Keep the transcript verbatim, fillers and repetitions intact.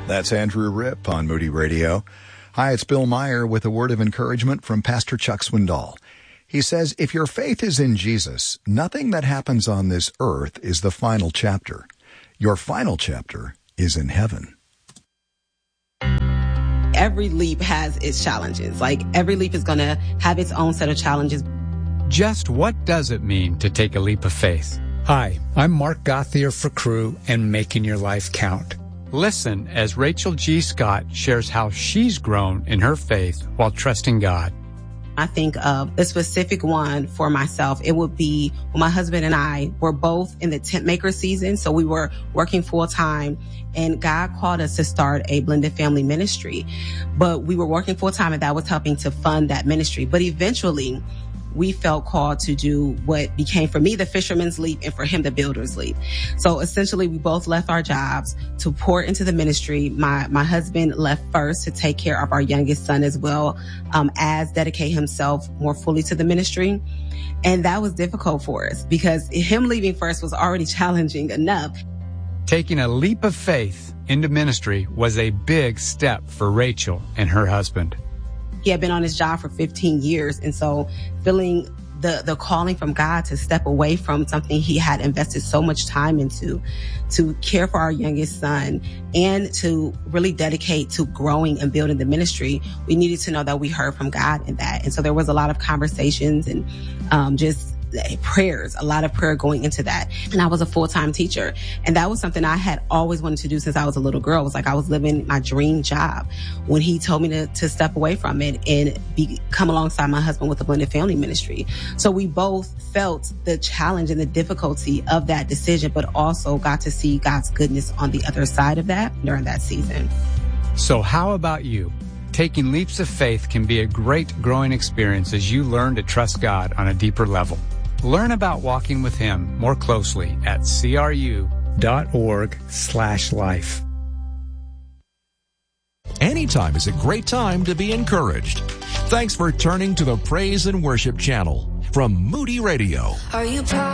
That's Andrew Ripp on Moody Radio. Hi, it's Bill Meyer with a word of encouragement from Pastor Chuck Swindoll. He says, if your faith is in Jesus, nothing that happens on this earth is the final chapter. Your final chapter is in heaven. Every leap has its challenges. Like, every leap is going to have its own set of challenges. Just what does it mean to take a leap of faith? Hi, I'm Mark Gothier for Crew and Making Your Life Count. Listen as Rachel G. Scott shares how she's grown in her faith while trusting God. I think of a specific one for myself. It would be when my husband and I were both in the tent maker season. So we were working full time, and God called us to start a blended family ministry. But we were working full time, and that was helping to fund that ministry. But eventually, we felt called to do what became for me the fisherman's leap and for him the builder's leap. So essentially, we both left our jobs to pour into the ministry. My my husband left first to take care of our youngest son as well um, as dedicate himself more fully to the ministry. And that was difficult for us because him leaving first was already challenging enough. Taking a leap of faith into ministry was a big step for Rachel and her husband. He had been on his job for fifteen years. And so feeling the, the calling from God to step away from something he had invested so much time into, to care for our youngest son and to really dedicate to growing and building the ministry, we needed to know that we heard from God in that. And so there was a lot of conversations and um, just prayers, a lot of prayer going into that. And I was a full-time teacher. And that was something I had always wanted to do since I was a little girl. It was like I was living my dream job when he told me to, to step away from it and be, come alongside my husband with the blended family ministry. So we both felt the challenge and the difficulty of that decision, but also got to see God's goodness on the other side of that during that season. So how about you? Taking leaps of faith can be a great growing experience as you learn to trust God on a deeper level. Learn about walking with Him more closely at cru.org slash life. Anytime is a great time to be encouraged. Thanks for turning to the Praise and Worship channel from Moody Radio. Are you proud?